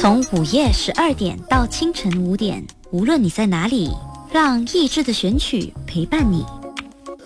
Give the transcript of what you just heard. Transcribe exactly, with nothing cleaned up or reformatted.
从午夜十二点到清晨五点，无论你在哪里，让意志的选曲陪伴你。